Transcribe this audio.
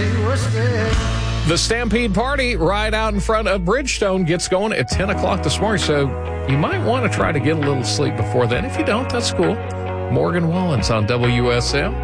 The Stampede Party right out in front of Bridgestone gets going at 10 o'clock this morning, so you might want to try to get a little sleep before then. If you don't, that's cool. Morgan Wallens on WSM.